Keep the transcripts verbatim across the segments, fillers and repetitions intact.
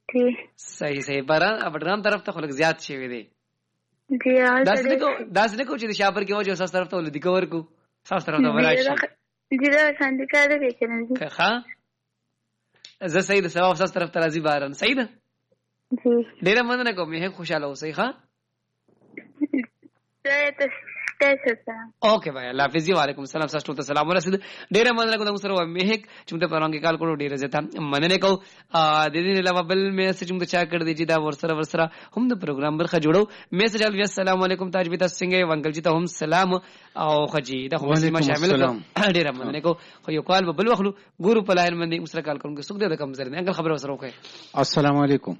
صحیح صحیح. باران بډرام طرف ته خلک زیات شوی دی. جی داس نه کو داس نه کو چې شاپر کې وځو ساس طرف ته ولدي کور کو ساس طرف ته وراشي. جی دا شانتي کار دی کنه. ښه زه صحیح د ثواب ساس طرف ته راځي باران صحیح ده. جی ډیره مننه کوم مه خوشاله اوسئ. ښه اوکے بھائی اللہ حافظ. وعلیکم السلام. ساسټو ته سلام ورسید. ډیره مننه کوم سره و مهک چې موږ په رنګ کال کولو ډیره زته مننه کو. د دې نه علاوه بل میسج موږ چا کړ دی چې دا ورسره ورسره هم د پروګرام برخه جوړو. میسج الوی السلام علیکم تاج بیت څنګه وانکل چې ته هم سلام او خجی د خو ما شامل کړ. ډیره مننه کو. خو یو کال بل وخلو ګورو په لاین باندې مسره کال کوم څوک د کم زر نه انګل خبر وسره وکي. السلام علیکم.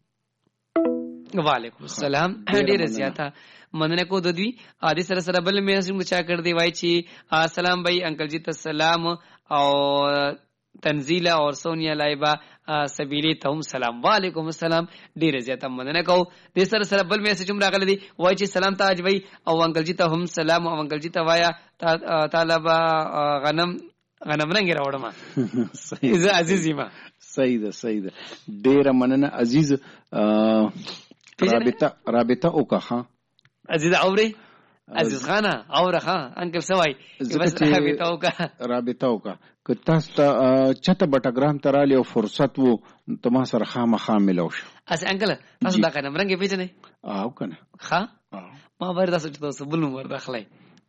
وعلیکم السلام. ډیره زیاته مننه کو د دوی ادي سره سره بل میسج موږ چا کړ دی وای چې السلام بھائی انکل جی ته سلام او تنزیلا اور سونیا لایبا سبیلی ته هم سلام. وعلیکم السلام. ډیره زیاته مننه کو. د سره سره بل میسج هم راغلی دی وای چې سلام تاج بھائی او انکل جی ته هم سلام او انکل جی ته وایا طالبا غنم غنم رنگ راوړم. صحیح عزیزی ما صحیح ده صحیح ده. ډیره مننه عزیز. رابطه رابطه وکړه عزیز اوري عزیز خانه اوره ها انکل سوای بس رابطه وکړه رابطه وکړه که تاسو ته چته بټګرام ترالی او فرصت وو ته ما سره خامخا ملو شو. اس انکل تاسو دا کنه مرنګ پیژنې او کنه ها ما ورته تاسو بل نو ورته خلای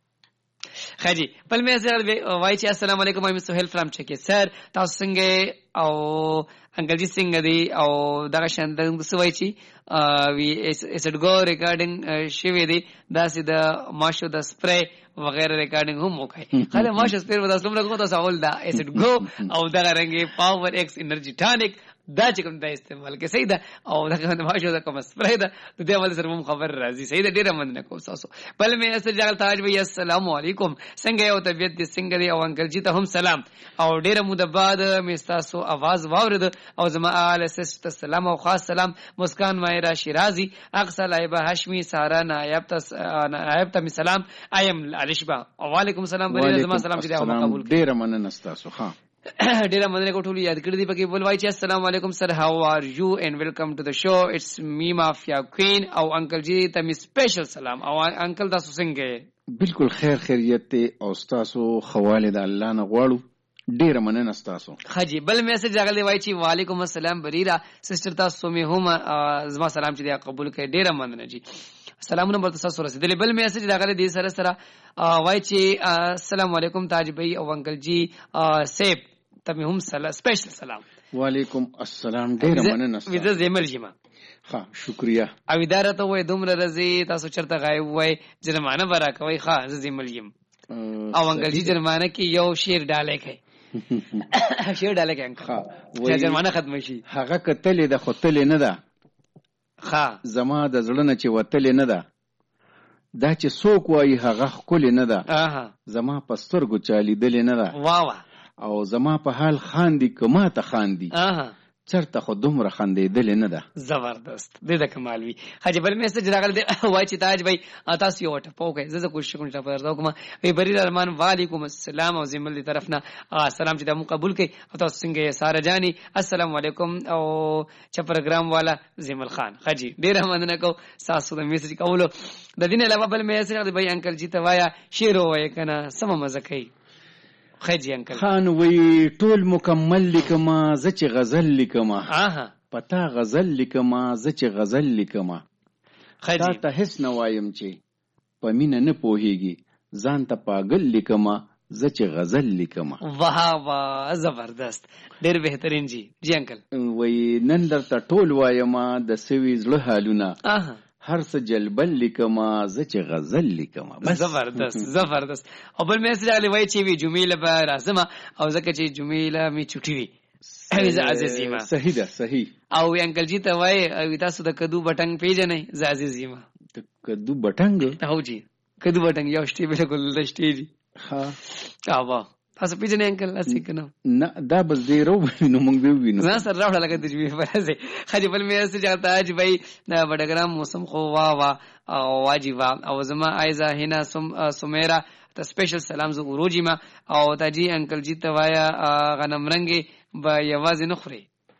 خاجي بل مې زه وای چې السلام علیکم ایم سہیل فرام چکی سر تاسو څنګه او انکل جی څنګه دی او دا شان د څه وای چې وی اسډ گو ریکارډینګ شوی دی دا سي د ماشو د سپری وغیرہ ریکارډینګ هم وکړي. خاله ماشو سپری ودا څومره کوم تاسو اول دا اسډ گو او دا رنګي پاور ایکس انرژي ټانیک دا چې کوم دا استعمال کې صحیح ده او دا کوم ماشو دا کوم سپری ده د دې ول سره هم خبر راځي. صحیح ده ډیره مننه کوم تاسو. بل مې اصل جګل تاج بھائی السلام علیکم څنګه یو طبيعت دې څنګه دی او انکل جی ته هم سلام او ډیره مو د بعد مې تاسو आवाज واورید او زما آل سست سلام او خاص سلام مسکان مایرا شیرازی اقصا لایبا هاشمی سارا نایب تس نایب ته سلام ایم الشبا. وعلیکم السلام. بری زما سلام چې دا قبول کړئ. ډیره مننه تاسو. ها ډیره مننه کوټول یاد کړی دی پکې بول وای چې السلام علیکم سر هاو ار یو اینڈ ویلکم ټو د شو اټس می مافیا کوین او انکل جی ته می سپیشل سلام او انکل تاسو څنګه؟ بالکل خیر خیریت او تاسو خوالد الله نه غواړو. ډیره مننه تاسو. خاجي بل میسج راغلی وای چې وعلیکم السلام بریرا سسټر تاسو می هم زما سلام چې دی قبول کړئ. ډیره مننه جی سلامونه بر تاسو رسیدلی. بل میسج راغلی دی سره سره وای چې السلام علیکم تاج بھائی او انکل جی سیب ته هم سلام سپیشل سلام. وعلیکم السلام. ډیره مننه. ویزه زمل جما ها شکریا. او اداره ته وای دومره رضی تاسو چرته غایب وای جرمانه برا کوي. ښه زمل یم او انکل جی جرمانه کې یو شیر ډالې کوي شیر ډالې کوي انکل چې جرمانه ختم شي. هغه کتلې د خپل نه ده. ها زما د زړه نه چې وتلې نه ده دا چې څوک وایي هغه خپل نه ده. اها زما پسترګو چالي دلې نه ده. واه واه او زما په حال خاندي کما ته خاندي. اها چرته خو دومره خندېدل نه ده. زبردست دې د کمال وی. حاجی بل میسج راغلی دی وای چې تاج بھائی تاسو یو ټپو کوي زه کوشش کوم چې په ورته کوم وی بری رحمان وعلیکم السلام او زمل دی طرف نه سلام چې د قبول کوي او تاسو څنګه ساره جانی السلام علیکم او چې پروګرام والا زمل خان حاجی ډیر مننه کو تاسو د میسج کولو. د دین علاوه بل میسج راغلی بھائی انکل جی ته وایا شعر وای کنه سم مزه کوي. خیجی انکل خان وی ټول مکمل لیکما ز چې غزل لیکما. اها پتا غزل لیکما ز چې غزل لیکما. خیجی تا ته هیڅ نه وایم چې په مینه نه پوهیږي ځان ته پاگل لیکما ز چې غزل لیکما. واه واه زبردست ډیر بهترین جی جی انکل وی نن درته ټول وایما د سوي زړه حالونه. اها هر څه جلبل لیکما ز چې غزل لیکما. زبردست زبردست. او بل میسج علی وای چې وی جمیله به راځم او زکه چې جمیله می چټی وی عزیزیما. صحیح ده صحیح. او انکل جی ته وای او تاسو د کدو بټنګ پیژنې ز عزیزیما. د کدو بټنګ او جی کدو بټنګ یو شتی بالکل لشتي دي. ها اوه تاسو پیژنې انکل اسی کنه نه دا بس دی رو نو مونږ به وینو. نه سره راوړل لګا د جمی فرزه خاجي بل میسج جاتا اج بھائی دا بډګرام موسم خو وا وا او واجب او زما ایزا هنا سم سمیرا ته سپیشل سلام زو وروجی ما او تاجی انکل جی توایا غنم رنگي با یوازې نخري.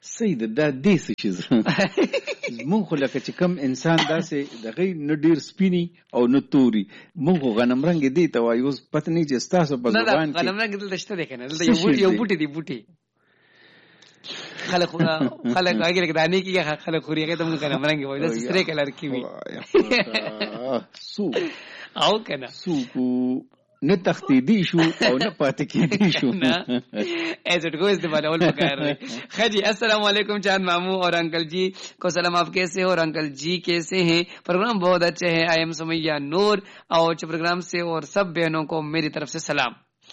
سید دا دې څه شي مونږ خو لکه چې کم انسان داسې دغه نه ډیر سپینی او نه توري مونږ غنم رنګ دی ته وایو پته نه چې تاسو په زبان کې غنم رنګ دلته شته دی کنه دلته یو یو بوټي دی بوټي خلک خلک هغه کې دانی کې خلک خوري هغه ته مونږ غنم رنګ وایو د سره کلر کې وي سو او کنه سو نه تختیدی شو او نه پاتې کېدی شو ایسے کو استعمال اول پکار رہے خجی السلام علیکم چاند ماموں اور انکل جی کو سلام آپ کیسے ہو اور انکل جی کیسے ہیں پروگرام بہت اچھے ہیں آئی ایم سمیہ نور اور پروگرام سے اور سب بہنوں کو میری طرف سے سلام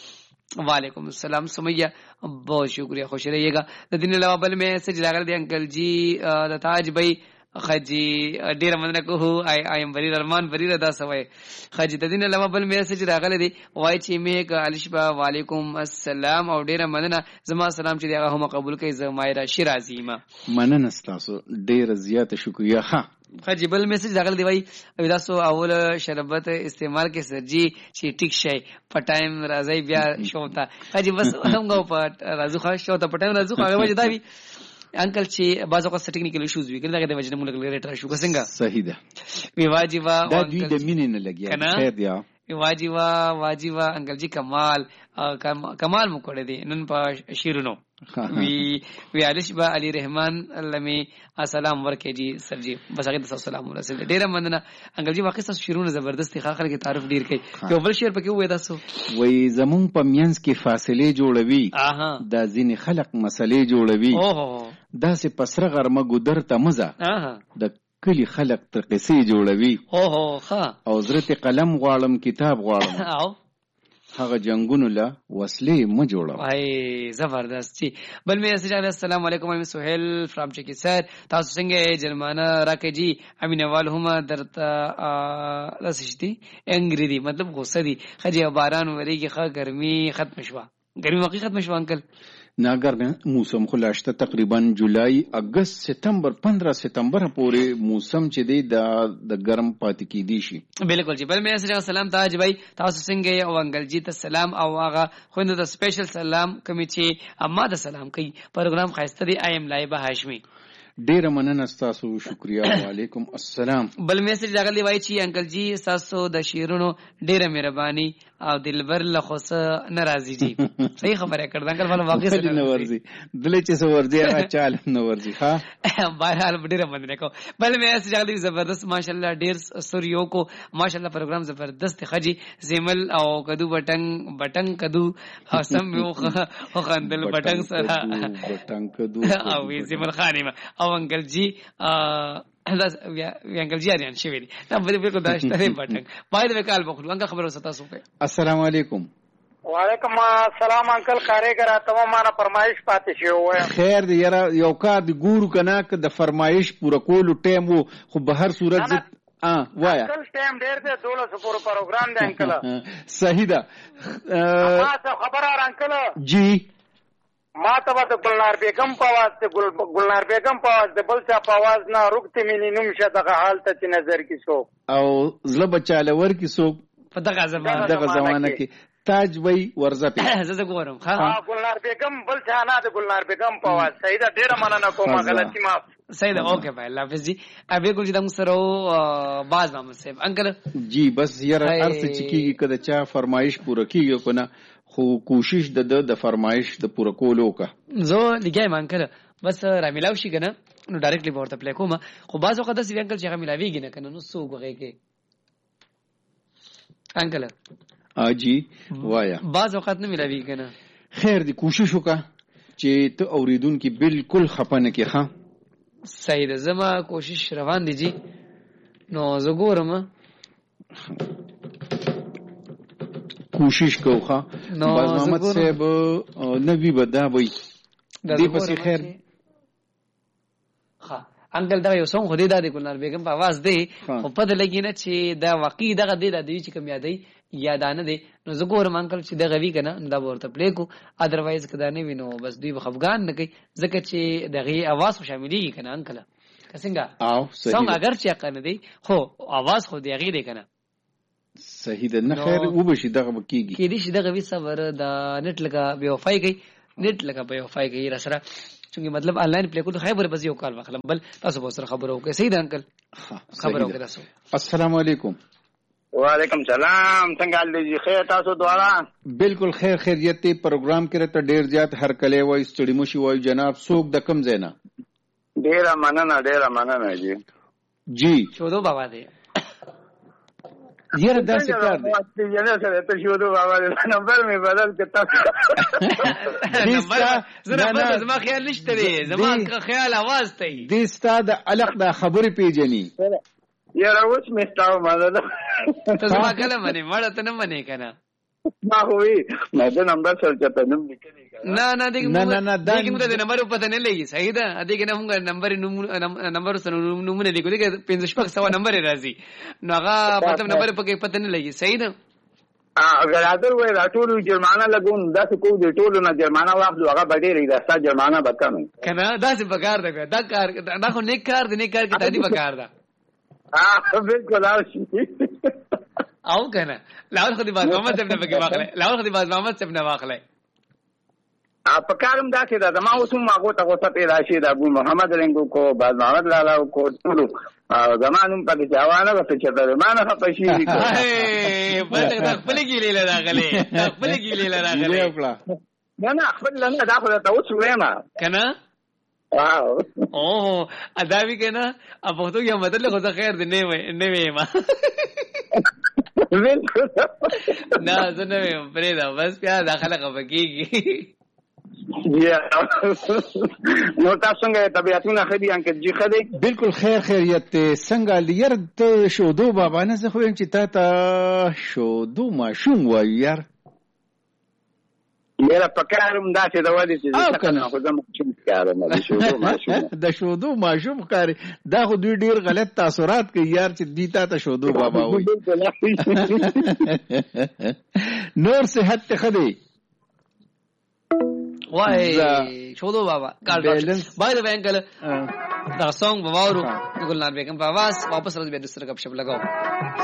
وعلیکم السلام سمیہ بہت شکریہ خوش رہیے گا دین علاوہ بل میں سے جلاگر دے انکل جی تاج بھائی خجی ډیر مننه کوو آی ایم بریر ارمان بریر دا سوای خجی د دین علاوه بل میسج راغله دی وای چې میک الشبا وعلیکم السلام او ډیر مننه زما سلام چې هغه هم قبول کړي زمایرا شیرازی ما مننه تاسو ډیر زیات شکریہ ها خجی بل میسج راغله دی وای تاسو اول شربت استعمال کې سرجی چې ټیک شي په ټایم راځي بیا شوتا خجی بس همغه په راځو خاص شوتا په ټایم راځو هغه وجه دا وی انکل چې بعض اوقات ټیکنیکل ایشوز وي کنه دا د وجنه موږ ریټر شو څنګه صحیح ده وی واجبہ دا دوی د مینې نه لګیا خیر دی وی واجبہ واجبہ انکل جی کمال کمال مو کړی دی نن په شیرونو وی وی الشبا علی رحمان لمی السلام ورکه جی سر جی بس هغه تاسو سلام ورسول ډیر مننه انکل جی واقعا تاسو شیرونو زبردست خاخر کی تعریف ډیر کوي یو بل شعر پکې وې تاسو وی زمون په مینس کې فاصله جوړوي دا ځینې خلق مسلې جوړوي دا سه پسره غرمه ګدر ته مزه د کلی خلق ته قصې جوړوي او هو ښه او حضرت قلم غواړم کتاب غواړم او هغه جنگونو لا وسلې م جوړو وای زبردست چی بل می اسجاد السلام علیکم ایم سہیل فرام چکی سر تاسو څنګه جرمانه راکې جی امینوال هم درته لسشتي انګری دي مطلب غوسه دي خجه باران وریږي خه ګرمي ختم شوه ګرمي واقعي ختم شوه انکل ناګر موسم خلاشته تقریبا جولای اگست سپتمبر پندرہ سپتمبر پورې موسم چې دی د د ګرم پاتې کیدی شي بالکل جی بل مې سلام تاج بھائی تاسو څنګه او انکل جی ته سلام او هغه خوند ته سپیشل سلام کوي چې اما د سلام کوي پروګرام خاصه دی ایم لایبه هاشمی ډیر مننه تاسو شکریا وعلیکم السلام بل میسج راغلی وای چې انکل جی تاسو د شیرونو ډیره مهرباني او دلبر له خوسه ناراضي جی صحیح خبره کړه انکل فل واقعي سره نه ورزي دلې چې سو ورزي هغه چال نه ورزي ها بهرحال ډیره مننه کو بل میسج راغلی زبردست ماشاءالله ډیر سوريو کو ماشاءالله پروګرام زبردست خجی زیمل او کدو بټنګ بټنګ کدو سم یو خو خندل بټنګ سره بټنګ کدو او زیمل خانیمه او انکل جی دا انکل جی اریان شوی دی دا په دې په داشته دی بټنګ پای دې کال بخلو انکل خبر وستا سو په السلام علیکم وعلیکم السلام انکل کاریګر اتمه مانه فرمایش پاتې شو خیر دی یاره یو کار دی ګورو کنه که د فرمایش پوره کولو ټیم وو خو به هر صورت ز ا وایا انکل ټیم ډیر دی دولس پورو پروګرام دی انکل صحیح ده ما ته خبر اور انکل جی ما ته د ګلنار بیگم په आवाज ته ګلنار بیگم په आवाज د بل څه په आवाज نه رکته مینې نوم شه دغه حالت چې نظر کې سو او زله بچاله ور کې سو په دغه زمانه دغه زمانه کې تاج وای ورزه په زه ګورم ها ګلنار بیگم بل څه نه د ګلنار بیگم په आवाज صحیح ده ډیره مننه کوم غلطی معاف صحیح ده اوکے بھائی الله حافظ جی ابي ګل جی دم سره باز محمد صاحب انکل جی بس یاره ارڅ چکیږي کده چا فرمایش پوره کیږي کنه خو کوشش د د فرمایش د پوره کولو کا زه لګای انکل بس را ملاو شي کنه نو ډایرکټلی ورته پلی کوم خو باز وخت د سی انکل چې هغه ملاویږي نه کنه نو سو غوږی کې انکل اجي وایا باز وخت نه ملاویږي کنه خیر دی کوشش وکا چې ته اوریدونکو بالکل خپنه کې ښه صحیح ده زما کوشش روان دي جی نو زه ګورم کوشش کوخه باز محمد صاحب نبی بدا وای دی پس خیر ها انکل دا یو څنګه خدای د ګلنار بیگم په आवाज دی خو پد لګی نه چې دا واقعي دغه دی د دې چې کوم یادای یادانه دی نو زه ګورم انکل چې دغه وی کنه دا ورته پلی کو اذروایز کدا نه وینو بس دوی بخفغان نه کوي ځکه چې دغه आवाज خو شاملېږي کنه انکل څنګه او صحیح څنګه اگر چې کنه دی خو आवाज خو دغه دی کنه صحیح ده نه خیر وبشي دغه کیږي کې دې چې دغه وی صبر د نت لګا بے وفای کوي نت لګا بے وفای کوي را سره چې مطلب آنلاین پلی کو خیر بس یو کال واخلم بل تاسو به سره خبرو کې صحیح ده انکل خبرو کې تاسو السلام علیکم وعلیکم سلام څنګه حال دی خیر تاسو دواړه بالکل خیر خیریت ته پروګرام کې راته ډیر زیات هر کله وای ستړي مو شي وای جناب څوک د کم زینا ډیر مننه ډیر مننه جی جی شودو بابا دی یاره داسې کار دی یاره سره ته شودو بابا دی نمبر می بدل کتا نمبر زما خیال نشته دی زما خیال आवाज ته دی د استاد الګ د خبرې پیجنی یاره اوس می ستاو ماده ته زما کله منی مړ ته نه منی کنه ما وی مې د نمبر سره چته نوم لیکلی نه نه دغه نه نه دغه موږ د نمبر په پته نه لګي صحیح ده دغه نه موږ نمبر نمبر سره نومونه لیکو دغه پنځه شپږ سو نمبر راځي نو هغه پته نمبر په پته نه لګي صحیح ده اگر اگر وای راټول جرمانه لګون دا څه کو دی ټول نه جرمانه واخلو هغه بډې لري دا ستا جرمانه بکم کنه دا څه بګار ده دا کار دا خو نیک کار دی نیک کار کې تادی بګار ده ها بالکل او شي او کنه لاول خدای باز محمد صاحب نه بګی واخلې لاول خدای باز محمد صاحب نه واخلې ا په کارم دا کې دا ما اوس ما غوته غوته پیدا شي دا ابو محمد رنګو کو باز محمد لالا کو ټول زمانم په ځوانه وخت چې دا ما نه خپه شي اے بس دا خپل کې لیلا راغلې خپل کې لیلا راغلې نه نه خپل نه دا خو ته اوس وېما کنه واو او ادا وی کنه اب وختو یو مطلب خو خیر دی نه وې نه وې ما نه زه نه ویم پرې دا بس بیا داخله کېږي نو تاسو څنګه طبيعتونه خدي انکه جی خدي بالکل خیر خیریت څنګه لیر ته شودو بابا نه زه خو يم چې تا ته شودو ماشوم وای یار یاره پکارم دا چې دا ودی چې کنه خو زما چې کارم د شودو ماشوم د شودو ماشوم کاری دا خو دوی ډیر غلط تاثرات کوي یار چې دیتا ته شودو بابا وای نور صحت ته خدي وای شودو بابا کار باید وینکل دا سونګ بواورو ګلنار بیگم په आवाज واپس راځي به د سره غب شپ لگاو